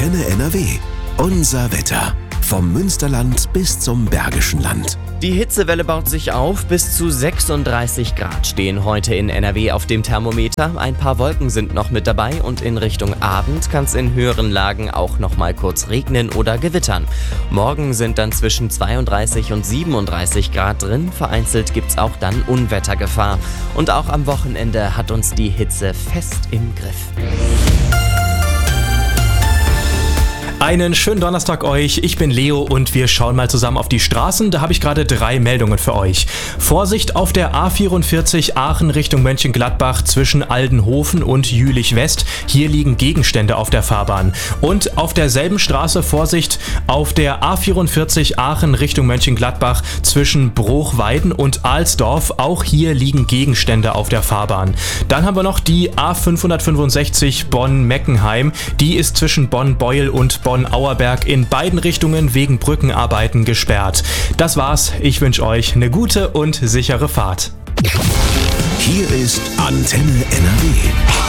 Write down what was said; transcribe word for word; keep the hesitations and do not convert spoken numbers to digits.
Antenne N R W. Unser Wetter. Vom Münsterland bis zum Bergischen Land. Die Hitzewelle baut sich auf. Bis zu sechsunddreißig Grad stehen heute in N R W auf dem Thermometer. Ein paar Wolken sind noch mit dabei und in Richtung Abend kann es in höheren Lagen auch noch mal kurz regnen oder gewittern. Morgen sind dann zwischen zweiunddreißig und siebenunddreißig Grad drin. Vereinzelt gibt es auch dann Unwettergefahr. Und auch am Wochenende hat uns die Hitze fest im Griff. Einen schönen Donnerstag euch, ich bin Leo und wir schauen mal zusammen auf die Straßen. Da habe ich gerade drei Meldungen für euch. Vorsicht auf der A vierundvierzig Aachen Richtung Mönchengladbach zwischen Aldenhofen und Jülich West. Hier liegen Gegenstände auf der Fahrbahn. Und auf derselben Straße Vorsicht auf der A vierundvierzig Aachen Richtung Mönchengladbach zwischen Bruchweiden und Alsdorf. Auch hier liegen Gegenstände auf der Fahrbahn. Dann haben wir noch die A fünfhundertfünfundsechzig Bonn-Meckenheim. Die ist zwischen Bonn-Beuel und Bonn-Auerberg in beiden Richtungen wegen Brückenarbeiten gesperrt. Das war's. Ich wünsche euch eine gute und sichere Fahrt. Hier ist Antenne N R W.